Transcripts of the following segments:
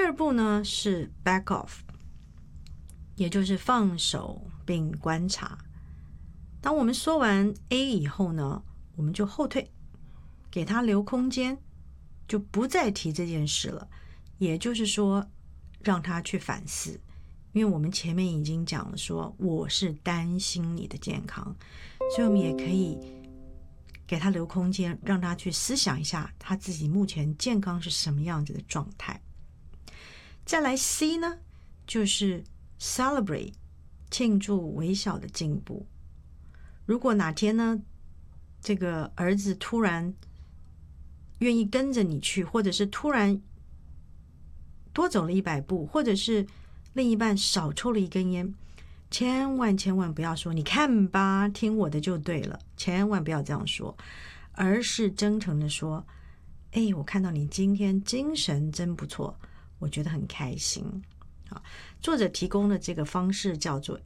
二步呢是 back off， 也就是放手并观察。当我们说完 A 以后呢，我们就后退，给他留空间，就不再提这件事了。也就是说，让他去反思。因为我们前面已经讲了说，我是担心你的健康，所以我们也可以给他留空间，让他去思想一下他自己目前健康是什么样子的状态。再来 C 呢，就是 celebrate， 庆祝微小的进步。如果哪天呢，这个儿子突然愿意跟着你去，或者是突然多走了100步，或者是另一半少抽了一根烟，千万不要说你看吧，听我的就对了，千万不要这样说，而是真诚的说，我看到你今天精神真不错，我觉得很开心。作者提供的这个方式叫做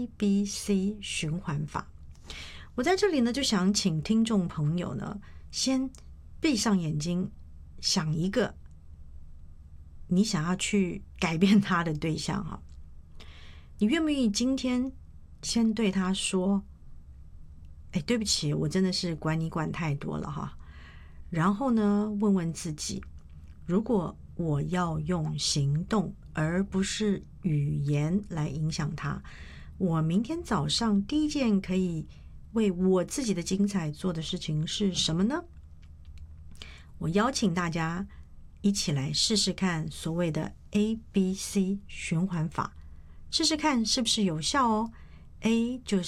ABC 循环法。我在这里呢，就想请听众朋友呢，先闭上眼睛，想一个你想要去改变他的对象哈。你愿不愿意今天先对他说，对不起，我真的是管你管太多了哈。然后呢，问问自己，如果我要用行动而不是语言来影响他，我明天早上第一件可以为我自己的精彩做的事情是什么呢？我邀请大家一起来试试看所谓的 ABC 循环法，试试看是不是有效哦。A 就是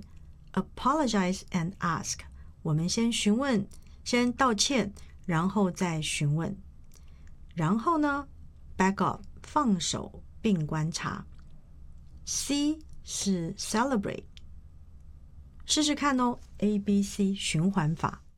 apologize and ask， 我们先询问，先道歉，然后再询问。然后呢 back off， 放手并观察。 C 是 celebrate， 试试看哦， ABC 循环法。